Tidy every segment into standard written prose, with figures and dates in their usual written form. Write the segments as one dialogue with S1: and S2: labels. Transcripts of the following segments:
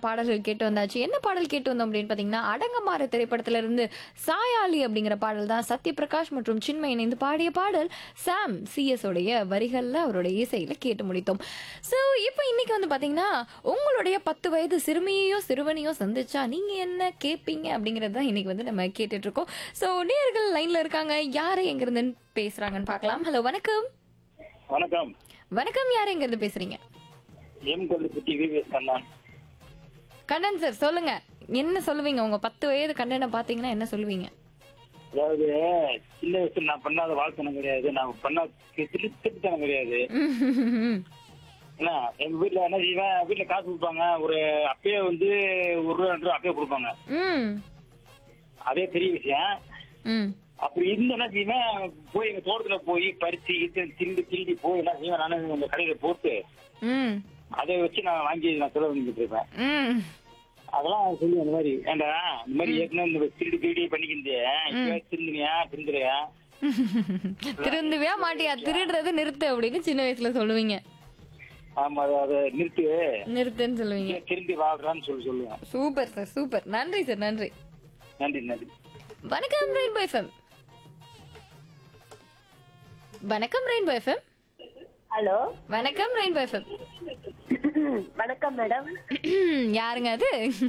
S1: பாடல்கள் கேட்டு வந்தாச்சு. என்ன பாடல் கேட்டு வந்தோம் அப்படின்னு பாத்தீங்கன்னா, அடங்கமாறு திரைப்படத்துல இருந்து சாயாளி அப்படிங்கிற பாடல் தான் சத்யபிரகாஷ் மற்றும் சின்மய் இணைந்து பாடிய பாடல். சாம் சிஎஸ் உடைய வரிகள்ல அவருடைய இசையில கேட்டு முடித்தோம். ஸோ இப்போ இன்னைக்கு வந்து பாத்தீங்கன்னா, உங்களுடைய 10 வயது சிறுமியையோ சிறுவனையோ சந்திச்சா நீங்க என்ன கேட்பீங்க அப்படிங்கறது தான் இன்னைக்கு வந்து நம்ம கேட்டுட்டு இருக்கோம். ஸோ நேயர்கள் லைன்ல இருக்காங்க. யாரு எங்க இருந்து பேசுறாங்கன்னு பார்க்கலாம். ஹலோ, வணக்கம்.
S2: வணக்கம்.
S1: வணக்கம், யாரு எங்க இருந்து பேசுறீங்க?
S2: M Kollupatti VVS Kannan.
S1: Kannan sir, சொல்லுங்க. என்ன சொல்லுவீங்க? உங்க 10 வயது கண்ணனை பாத்தீங்கன்னா என்ன சொல்லுவீங்க?
S2: அதாவது சின்ன வயசுல நான் பண்ணாத வாழ்த்தனம் கிடையாது, நான் பண்ண திருத்தனம் கிடையாது. ஏன்னா எங்க வீட்டுல என்ன செய்வேன், வீட்டுல காசு கொடுப்பாங்க, ஒரு அப்பயே வந்து ₹1 2 அப்பயே கொடுப்பாங்க,
S1: ம்
S2: அதே பெரிய விஷயம்.
S1: ம்
S2: அப்படி இருந்து என்ன செய்வேன், போய் எங்க தோட்டத்துல போய் பறிச்சு திருடி போய் என்ன செய்வேன், நானும் இந்த கடையில போட்டு
S1: ம்
S2: அதை வச்சு நான் வாங்கி நான் செலவு பண்ணிட்டு இருப்பேன்.
S1: ம்
S2: அதெல்லாம் சொல்லுவேன். இந்த மாதிரி ஏண்டா இந்த மாதிரி ஏற்கனவே இந்த திருடி பண்ணிக்கிறியா, திருந்துறியா
S1: திருந்துவியா மாட்டியா, திருடுறது நிறுத்து அப்படின்னு சின்ன வயசுல சொல்லுவீங்க.
S2: ஆமா, அதை
S1: நிறுத்துன்னு சொல்லுவீங்க.
S2: திரும்பி வாழ்றான்னு சொல்லுவேன்.
S1: Super sir, super. நன்றி சார், நன்றி.
S2: நன்றி.
S1: வணக்கம் ரெயின்போ எஃப்எம். வணக்கம் ரெயின்போ எஃப்எம்.
S3: ஹலோ,
S1: வணக்கம் ரெயின்போ எஃப்எம்.
S3: வணக்கம் மேடம்.
S1: யாருங்க அது?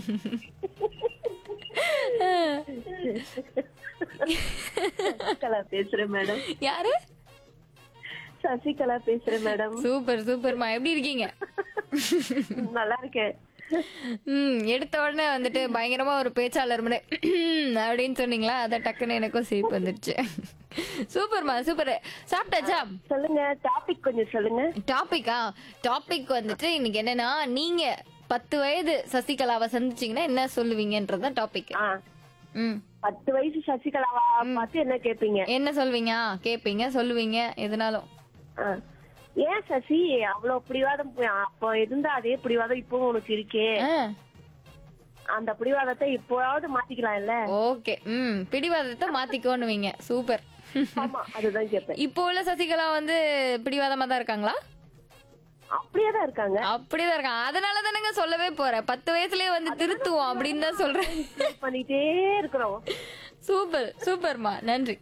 S3: சசிகலா பேசுறேன் மேடம்.
S1: யாரு?
S3: சசிகலா பேசுறேன் மேடம்.
S1: சூப்பர் சூப்பர்மா, எப்படி இருக்கீங்க?
S3: நல்லா இருக்கேன்.
S1: எடுத்த உடனே வந்துட்டு பயங்கரமா ஒரு பேச்சாளர் முறை அப்படின்னு சொன்னீங்களா, அத டக்குன்னு எனக்கும் சிரிப்பு வந்துருச்சு. சூப்பர்மா, சூப்பர். சாப்பிட்டாச்சா?
S3: சொல்லுங்க, டாபிக் கொஞ்சம் சொல்லுங்க.
S1: டாபிக் வந்துட்டு இன்னைக்கு என்னன்னா, நீங்க 10 வயது சசிகலாவை சந்திச்சீங்கன்னா என்ன சொல்லுவீங்கன்றதுதான் டாபிக்.
S3: 10 வயசு சசிகலாவா பார்த்து என்ன கேப்பீங்க?
S1: என்ன சொல்வீங்க? கேப்பீங்க, சொல்லுவீங்க, எதுனாலும்.
S3: ஏன் சசி அவ்வளவு பிடிவாதம்? அப்ப இருந்த அதே பிடிவாதம் இப்பவும் உனக்கு இருக்கே, அந்த பிடிவாதத்தை இப்போவாவது மாத்திக்கலாம் இல்ல?
S1: ஓகே, பிடிவாதத்தை மாத்திக்கோன்னுவீங்க. சூப்பர்.
S3: ஆமா, அதுதான் கேட்பேன்.
S1: இப்போ உள்ள சசிகலா வந்து பிடிவாதமா தான் இருக்காங்களா?
S3: அப்படியேதான் இருக்காங்க.
S1: அப்படியேதான் இருக்காங்க. அதனால தானங்க சொல்லவே போறேன், 10 வயசுலயே வந்து திருத்துவோம் அப்படின்னு தான் சொல்றேன்.
S3: பண்ணிட்டே இருக்கிறோம்.
S1: சூப்பர் சூப்பர்மா, நன்றி.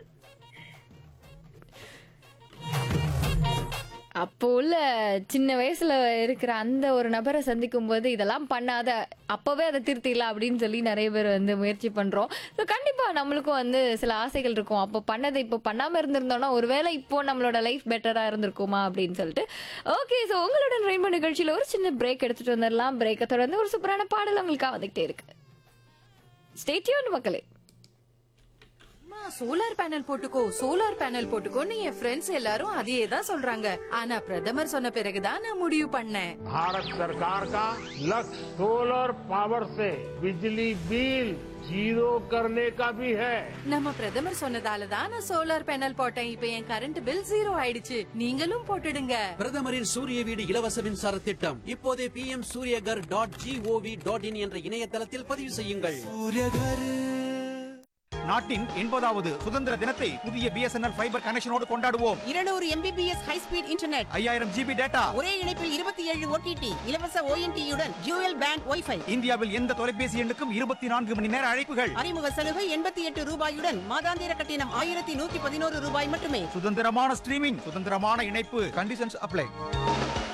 S1: அப்போ உள்ள சின்ன வயசுல இருக்கிற அந்த ஒரு நபரை சந்திக்கும் போது இதெல்லாம் பண்ணாத, அப்பவே அதை திருத்திடலாம் அப்படின்னு சொல்லி நிறைய பேர் வந்து முயற்சி பண்றோம். ஸோ கண்டிப்பா நம்மளுக்கும் வந்து சில ஆசைகள் இருக்கும். அப்போ பண்ணதை இப்போ பண்ணாம இருந்திருந்தோம்னா ஒருவேளை இப்போ நம்மளோட லைஃப் பெட்டரா இருந்திருக்குமா அப்படின்னு சொல்லிட்டு. ஓகே, ஸோ உங்களுடன் ரெயின்போ நிகழ்ச்சியில ஒரு சின்ன பிரேக் எடுத்துட்டு வந்துடலாம். பிரேக்கை தொடர்ந்து ஒரு சூப்பரான பாடல் உங்களுக்காக வந்துகிட்டே இருக்கு. ஸ்டே டியூன்ட் மக்களே.
S4: சோலார் பேனல் போட்டுக்கோன்னு என் ஃப்ரெண்ட்ஸ் எல்லாரும் அதையே தான் சொல்றாங்க. ஆனா பிரதமர் சொன்ன பிறகுதான் நான் முடிவு பண்ணேன்.
S5: भारत सरकार का लक्ष्य सोलर पावर से बिजली बिल जीरो करने का भी है.
S4: நம்ம பிரதமர் சொன்னதால தான் நான் சோலார் பேனல் போட்டேன். இப்ப என் கரண்ட் பில் 0 ஆயிடுச்சு. நீங்களும் போட்டுடுங்க.
S6: பிரதமரின் சூரிய வீடு இலவச மின்சார திட்டம் இப்போதே pmsuryagar.gov.in என்ற இணையதளத்தில் பதிவு செய்யுங்கள்.
S7: நாட்டின் 80வது சுதந்திர தினத்தை புதிய BSNL ஃபைபர் கனெக்ஷனோடு கொண்டாடுவோம்.
S8: 200 MBPS high speed internet,
S7: 5000 GB data,
S8: ஒரே இணைப்பில் 27 OTT, இலவச ONT-யுடன் டியூயல் பேண்ட் வைஃபை.
S7: இந்தியாவில் எந்த தொலைபேசி எண்ணுக்கும் 24 மணி நேர அழைப்புகள்.
S8: அறிமுக சலுகை ₹88 மாதாந்திர கட்டணம் ₹1111 மட்டுமே.
S7: சுதந்திரமான ஸ்ட்ரீமிங், சுதந்திரமான இணைப்பு. Conditions apply.